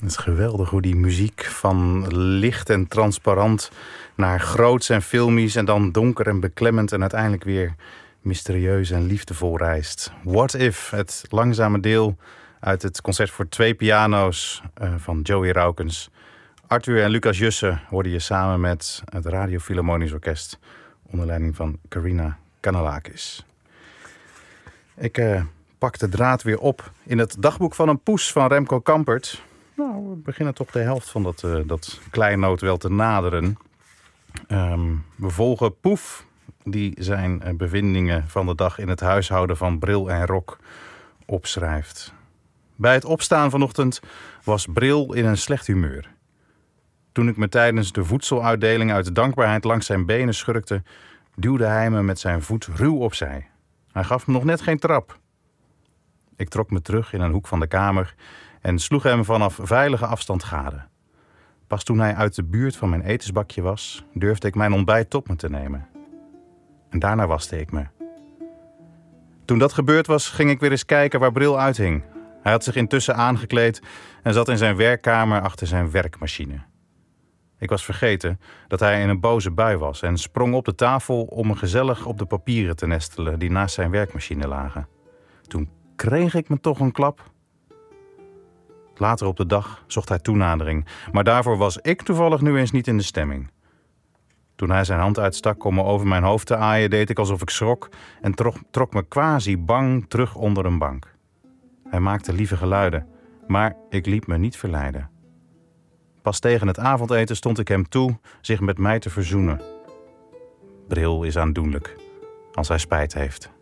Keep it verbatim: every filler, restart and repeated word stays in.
Het is geweldig hoe die muziek van licht en transparant naar groots en filmisch en dan donker en beklemmend en uiteindelijk weer mysterieus en liefdevol reist. What If, het langzame deel uit het concert voor twee piano's uh, van Joey Raukens. Arthur en Lucas Jussen hoorden je samen met het Radio Philharmonisch Orkest onder leiding van Karina Kanellakis. Ik uh, pak de draad weer op in het dagboek van een poes van Remco Kampert. Nou, we beginnen toch de helft van dat, uh, dat kleinood wel te naderen. Um, we volgen Poef, die zijn uh, bevindingen van de dag in het huishouden van Bril en Rok opschrijft. Bij het opstaan vanochtend was Bril in een slecht humeur. Toen ik me tijdens de voedseluitdeling uit dankbaarheid langs zijn benen schurkte, duwde hij me met zijn voet ruw opzij. Hij gaf me nog net geen trap. Ik trok me terug in een hoek van de kamer en sloeg hem vanaf veilige afstand gade. Pas toen hij uit de buurt van mijn etensbakje was, durfde ik mijn ontbijt tot me te nemen. En daarna waste ik me. Toen dat gebeurd was, ging ik weer eens kijken waar Bril uithing. Hij had zich intussen aangekleed en zat in zijn werkkamer achter zijn werkmachine. Ik was vergeten dat hij in een boze bui was en sprong op de tafel om me gezellig op de papieren te nestelen die naast zijn werkmachine lagen. Toen kreeg ik me toch een klap. Later op de dag zocht hij toenadering, maar daarvoor was ik toevallig nu eens niet in de stemming. Toen hij zijn hand uitstak om me over mijn hoofd te aaien, deed ik alsof ik schrok en trok, trok me quasi bang terug onder een bank. Hij maakte lieve geluiden, maar ik liet me niet verleiden. Pas tegen het avondeten stond ik hem toe zich met mij te verzoenen. Bril is aandoenlijk als hij spijt heeft.